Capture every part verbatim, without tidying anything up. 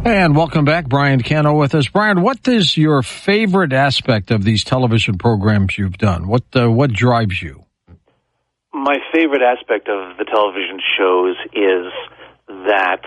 And welcome back, Brian Cano with us. Brian, what is your favorite aspect of these television programs you've done? What uh, what drives you? My favorite aspect of the television shows is that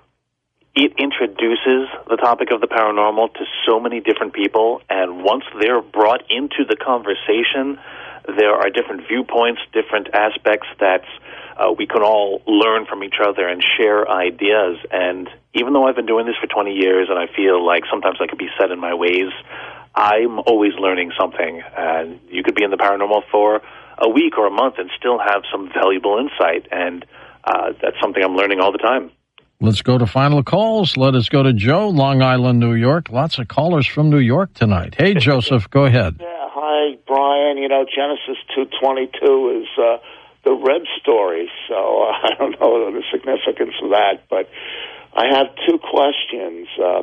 it introduces the topic of the paranormal to so many different people, and once they're brought into the conversation, there are different viewpoints, different aspects that uh, we can all learn from each other and share ideas. And even though I've been doing this for twenty years and I feel like sometimes I could be set in my ways, I'm always learning something. And you could be in the paranormal for a week or a month and still have some valuable insight, and uh, that's something I'm learning all the time. Let's go to final calls. Let us go to Joe, Long Island, New York. Lots of callers from New York tonight. Hey, Joseph, go ahead. Yeah, hi, Brian. You know, Genesis two twenty-two is uh, the Reb story, so uh, I don't know the significance of that, but I have two questions. Uh,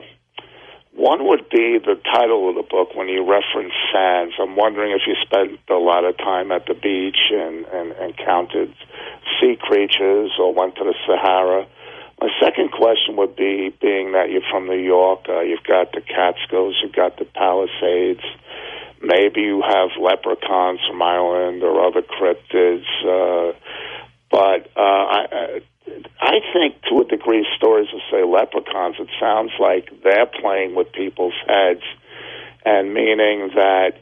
one would be the title of the book when you reference sands. I'm wondering if you spent a lot of time at the beach and, and, and counted sea creatures or went to the Sahara. My second question would be, being that you're from New York, uh, you've got the Catskills, you've got the Palisades, maybe you have leprechauns from Ireland or other cryptids, uh, but uh, I, I think to a degree stories that say leprechauns, it sounds like they're playing with people's heads, and meaning that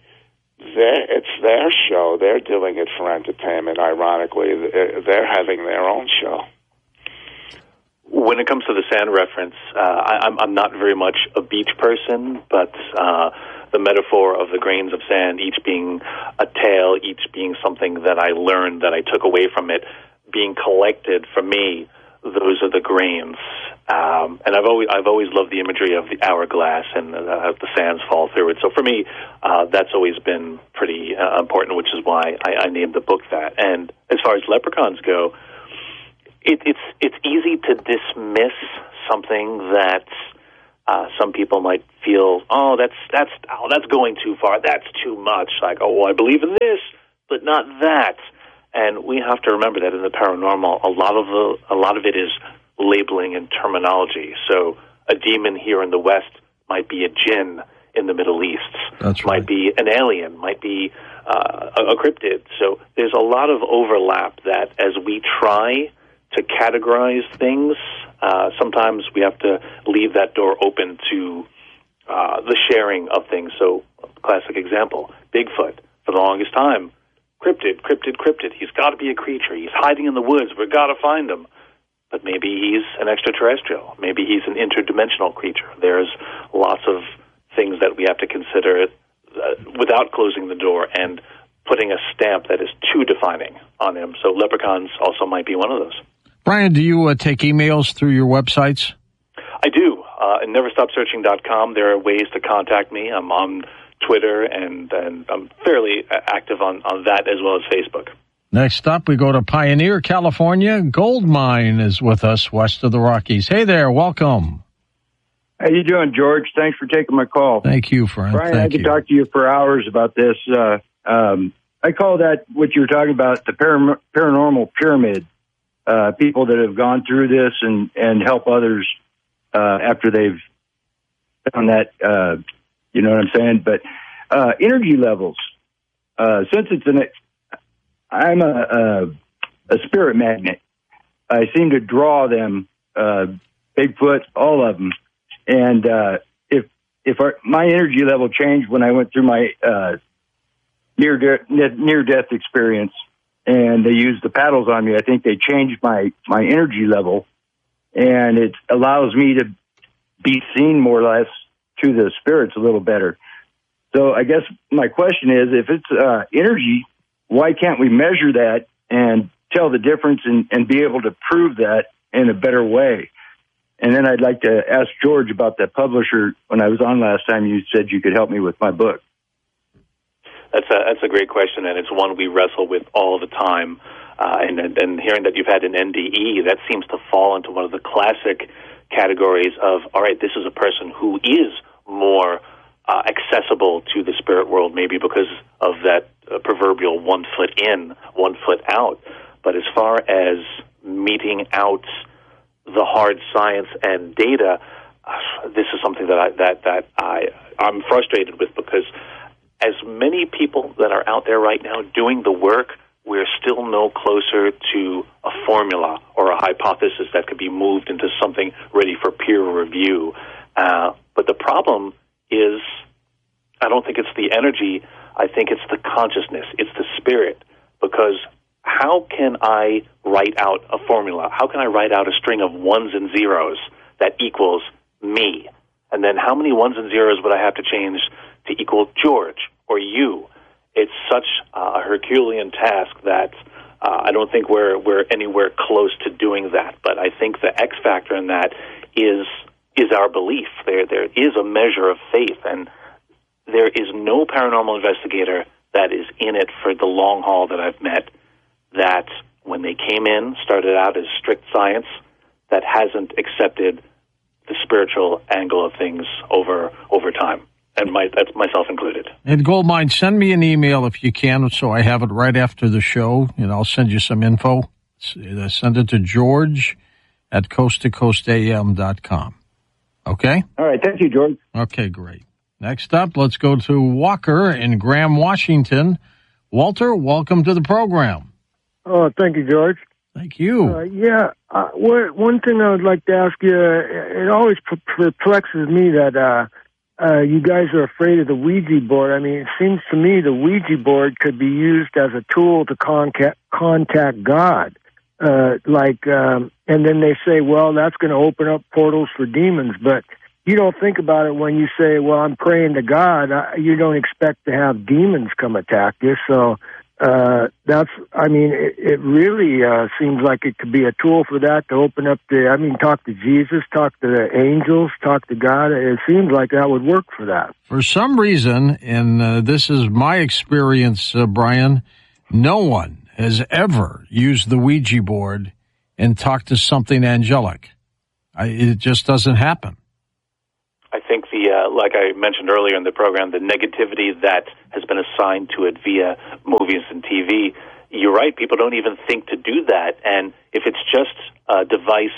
it's their show, they're doing it for entertainment, ironically, they're having their own show. When it comes to the sand reference, uh, I, I'm, I'm not very much a beach person, but uh, the metaphor of the grains of sand, each being a tale, each being something that I learned, that I took away from it, being collected, for me, those are the grains. Um, and I've always I've always loved the imagery of the hourglass and uh, the sands fall through it. So for me, uh, that's always been pretty uh, important, which is why I, I named the book that. And as far as leprechauns go, It, it's it's easy to dismiss something that uh, some people might feel, oh, that's that's oh, that's going too far, that's too much. Like, oh, well, I believe in this, but not that. And we have to remember that in the paranormal, a lot of the, a lot of it is labeling and terminology. So a demon here in the West might be a jinn in the Middle East. That's right. Might be an alien, might be uh, a, a cryptid. So there's a lot of overlap that as we try to categorize things, uh, sometimes we have to leave that door open to uh, the sharing of things. So, classic example, Bigfoot. For the longest time, cryptid, cryptid, cryptid. He's got to be a creature. He's hiding in the woods. We've got to find him. But maybe he's an extraterrestrial. Maybe he's an interdimensional creature. There's lots of things that we have to consider uh, without closing the door and putting a stamp that is too defining on him. So leprechauns also might be one of those. Brian, do you uh, take emails through your websites? I do. Uh, at never stop searching dot com, there are ways to contact me. I'm on Twitter, and, and I'm fairly active on, on that as well as Facebook. Next up, we go to Pioneer, California. Goldmine is with us west of the Rockies. Hey there, welcome. How you doing, George? Thanks for taking my call. Thank you, friend. Brian, Thank I could you. talk to you for hours about this. Uh, um, I call that what you were talking about, the param- paranormal pyramid. Uh, people that have gone through this and, and help others uh, after they've done that, uh, you know what I'm saying? But uh, energy levels, uh, since it's an, I'm a, a, a spirit magnet, I seem to draw them, uh, Bigfoot, all of them. And uh, if if our, my energy level changed when I went through my uh, near de- near death experience, and they used the paddles on me, I think they changed my, my energy level, and it allows me to be seen more or less to the spirits a little better. So I guess my question is, if it's uh, energy, why can't we measure that and tell the difference and, and be able to prove that in a better way? And then I'd like to ask George about that publisher. When I was on last time, you said you could help me with my book. That's a that's a great question, and it's one we wrestle with all the time. Uh, and, and hearing that you've had an N D E, that seems to fall into one of the classic categories of, all right, this is a person who is more uh, accessible to the spirit world, maybe because of that uh, proverbial one foot in, one foot out. But as far as meeting out the hard science and data, this is something that I that that I I'm frustrated with, because as many people that are out there right now doing the work, we're still no closer to a formula or a hypothesis that could be moved into something ready for peer review. Uh, but the problem is, I don't think it's the energy. I think it's the consciousness. It's the spirit. Because how can I write out a formula? How can I write out a string of ones and zeros that equals me? And then how many ones and zeros would I have to change to equal George or you? It's such a Herculean task that uh, I don't think we're we're anywhere close to doing that. But I think the X factor in that is is our belief. There there is a measure of faith, and there is no paranormal investigator that is in it for the long haul that I've met that when they came in started out as strict science, that hasn't accepted the spiritual angle of things over over time. And my, that's myself included. And Goldmine, send me an email if you can, so I have it right after the show, and I'll send you some info. Send it to George at coast to coast a m dot com. Okay? All right. Thank you, George. Okay, great. Next up, let's go to Walker in Graham, Washington. Walter, welcome to the program. Oh, thank you, George. Thank you. Uh, yeah, uh, one thing I would like to ask you, it always perplexes me that uh, uh, you guys are afraid of the Ouija board. I mean, it seems to me the Ouija board could be used as a tool to contact, contact God. Uh, like, um, and then they say, well, that's going to open up portals for demons. But you don't think about it when you say, well, I'm praying to God. Uh, you don't expect to have demons come attack you. So uh, that's, I mean, it, it really uh, seems like it could be a tool for that to open up the, I mean, talk to Jesus, talk to the angels, talk to God. It seems like that would work for that. For some reason, and uh, this is my experience, uh, Brian, no one has ever used the Ouija board and talked to something angelic. I, it just doesn't happen. I think the, uh, like I mentioned earlier in the program, the negativity that has been assigned to it via movies and T V, you're right, people don't even think to do that. And if it's just a device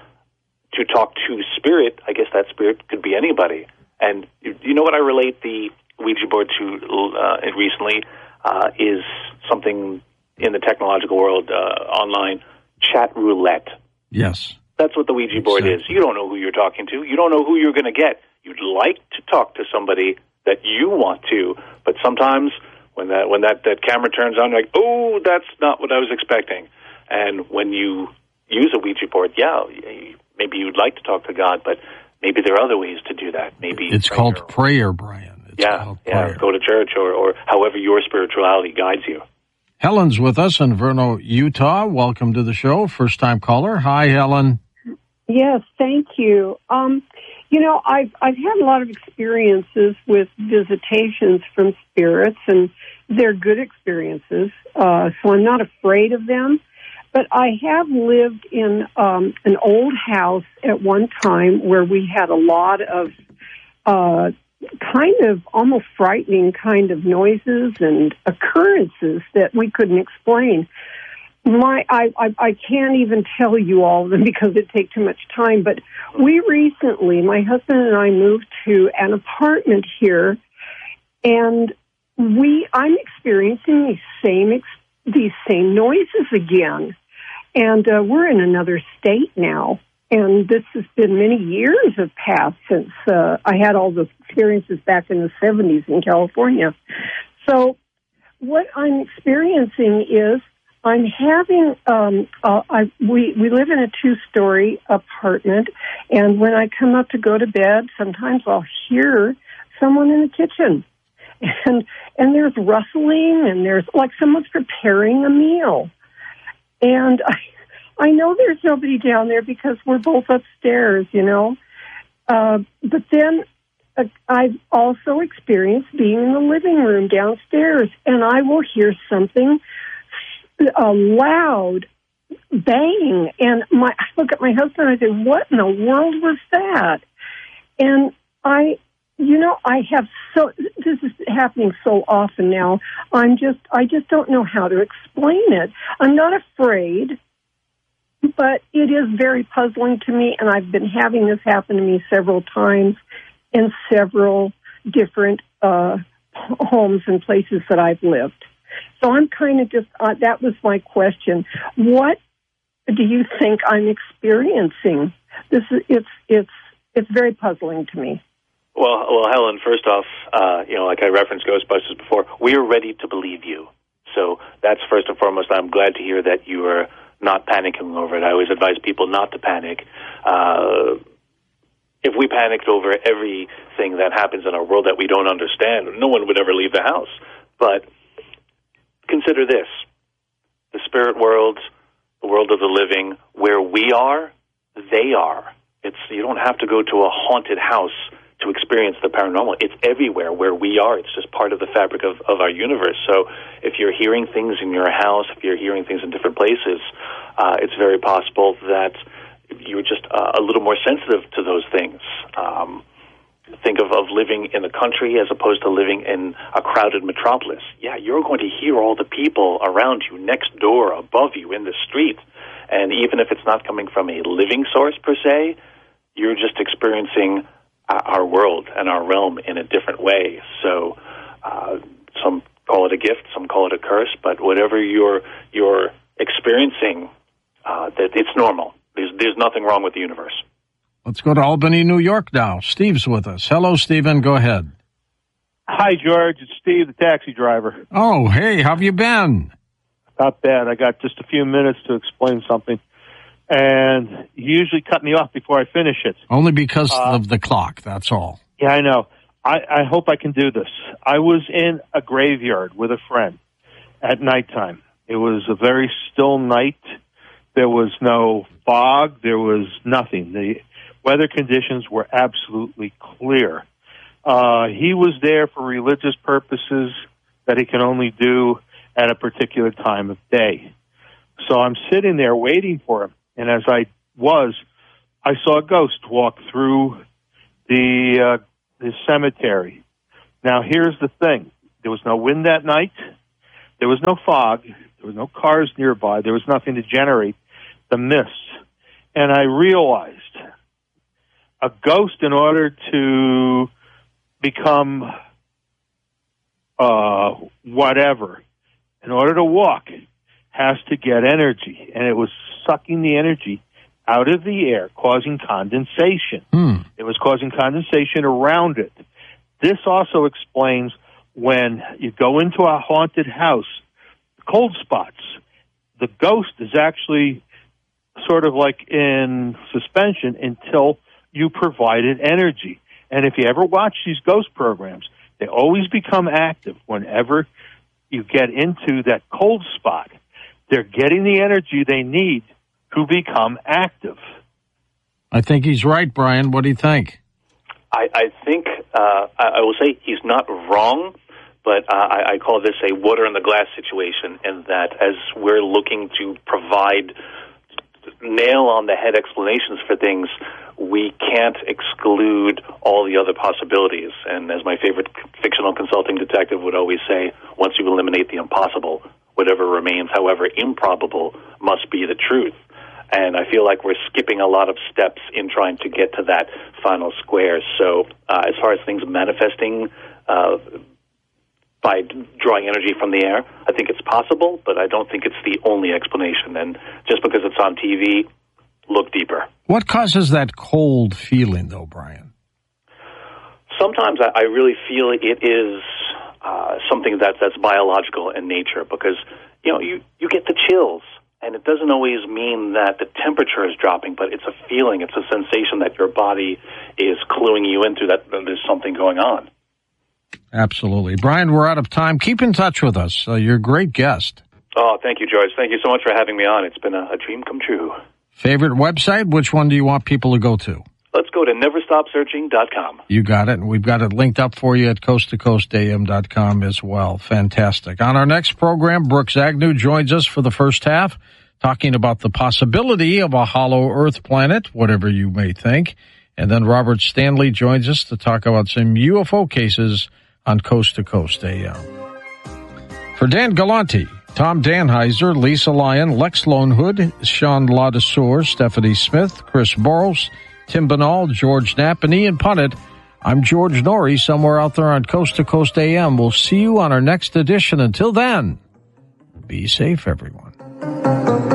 to talk to spirit, I guess that spirit could be anybody. And you know what I relate the Ouija board to uh, recently uh, is something in the technological world, uh, online, chat roulette. Yes. That's what the Ouija board exactly. is. You don't know who you're talking to. You don't know who you're going to get. You'd like to talk to somebody that you want to, but sometimes when that when that, that camera turns on, you're like, oh, that's not what I was expecting. And when you use a Ouija board, yeah, maybe you'd like to talk to God, but maybe there are other ways to do that. Maybe it's prayer. called prayer, Brian. It's yeah, called yeah. prayer. Go to church or, or however your spirituality guides you. Helen's with us in Verno, Utah. Welcome to the show. First time caller. Hi, Helen. Yes, thank you. Um, you know, I've I've had a lot of experiences with visitations from spirits, and they're good experiences, uh, so I'm not afraid of them. But I have lived in um, an old house at one time where we had a lot of uh, kind of almost frightening kind of noises and occurrences that we couldn't explain. My, I, I, I can't even tell you all of them because it'd take too much time, but we recently, my husband and I moved to an apartment here, and we, I'm experiencing these same, ex, these same noises again. And, uh, we're in another state now, and this has been many years have passed since, uh, I had all the experiences back in the seventies in California. So what I'm experiencing is, I'm having, um, uh, I, we, we live in a two-story apartment, and when I come up to go to bed, sometimes I'll hear someone in the kitchen. And, and there's rustling, and there's like someone's preparing a meal. And I, I know there's nobody down there because we're both upstairs, you know. Uh, but then uh, I've also experienced being in the living room downstairs, and I will hear something, a loud bang, and my I look at my husband and I say, what in the world was that? And I, you know, I have so, this is happening so often now, I'm just, I just don't know how to explain it. I'm not afraid, but it is very puzzling to me, and I've been having this happen to me several times in several different uh, homes and places that I've lived. So I'm kind of just, uh, that was my question. What do you think I'm experiencing? This is, it's, it's, it's very puzzling to me. Well, well, Helen, first off, uh, you know, like I referenced Ghostbusters before, we are ready to believe you. So that's first and foremost. I'm glad to hear that you are not panicking over it. I always advise people not to panic. Uh, if we panicked over everything that happens in our world that we don't understand, no one would ever leave the house. But consider this. The spirit world, the world of the living, where we are, they are. It's, you don't have to go to a haunted house to experience the paranormal. It's everywhere where we are. It's just part of the fabric of, of our universe. So if you're hearing things in your house, if you're hearing things in different places, uh, it's very possible that you're just uh, a little more sensitive to those things. Um, think of, of living in the country as opposed to living in a crowded metropolis. Yeah, you're going to hear all the people around you, next door, above you, in the street. And even if it's not coming from a living source per se, you're just experiencing our world and our realm in a different way. So uh, some call it a gift, some call it a curse, but whatever you're you're experiencing, uh, that it's normal. There's there's nothing wrong with the universe. Let's go to Albany, New York now. Steve's with us. Hello, Stephen. Go ahead. Hi, George. It's Steve, the taxi driver. Oh, hey, how have you been? Not bad. I got just a few minutes to explain something. And you usually cut me off before I finish it. Only because uh, of the clock, that's all. Yeah, I know. I, I hope I can do this. I was in a graveyard with a friend at nighttime. It was a very still night. There was no fog. There was nothing. The weather conditions were absolutely clear. Uh, he was there for religious purposes that he can only do at a particular time of day. So I'm sitting there waiting for him. And as I was, I saw a ghost walk through the uh, the cemetery. Now, here's the thing. There was no wind that night. There was no fog. There was no cars nearby. There was nothing to generate the mist. And I realized a ghost, in order to become uh, whatever, in order to walk, has to get energy, and it was sucking the energy out of the air, causing condensation. Hmm. It was causing condensation around it. This also explains when you go into a haunted house, cold spots, the ghost is actually sort of like in suspension until you provided energy. And if you ever watch these ghost programs, they always become active whenever you get into that cold spot. They're getting the energy they need to become active. I think he's right, Brian. What do you think? I, I think, uh, I, I will say he's not wrong, but uh, I, I call this a water in the glass situation, in that as we're looking to provide nail-on-the-head explanations for things, we can't exclude all the other possibilities. And as my favorite fictional consulting detective would always say, once you eliminate the impossible, whatever remains, however improbable, must be the truth. And I feel like we're skipping a lot of steps in trying to get to that final square. So uh, as far as things manifesting uh, by drawing energy from the air, I think it's possible, but I don't think it's the only explanation. And just because it's on T V, look deeper. What causes that cold feeling, though, Brian? Sometimes I, I really feel it is uh, something that, that's biological in nature, because, you know, you, you get the chills. And it doesn't always mean that the temperature is dropping, but it's a feeling, it's a sensation that your body is cluing you into that there's something going on. Absolutely. Brian, we're out of time. Keep in touch with us. Uh, you're a great guest. Oh, thank you, George. Thank you so much for having me on. It's been a, a dream come true. Favorite website? Which one do you want people to go to? Let's go to never stop searching dot com. You got it. And we've got it linked up for you at coast to coast a m dot com as well. Fantastic. On our next program, Brooks Agnew joins us for the first half, talking about the possibility of a hollow Earth planet, whatever you may think. And then Robert Stanley joins us to talk about some U F O cases on Coast to Coast A M. For Dan Galante, Tom Danheiser, Lisa Lyon, Lex Lonehood, Sean Ladesseur, Stephanie Smith, Chris Borles, Tim Banal, George Knapp, and Ian Punnett. I'm George Norrie, somewhere out there on Coast to Coast A M. We'll see you on our next edition. Until then, be safe, everyone.